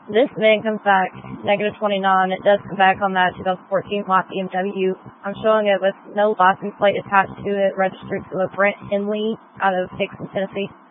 This VIN comes back -29. It does come back on that 2014 black BMW. I'm showing it with no license plate attached to it, registered to a Brent Henley out of Dixon, Tennessee.